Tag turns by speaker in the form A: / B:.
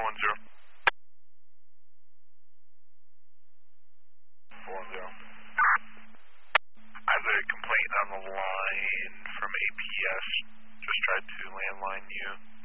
A: 410. I have a complaint on the line from APS. Just tried to landline you.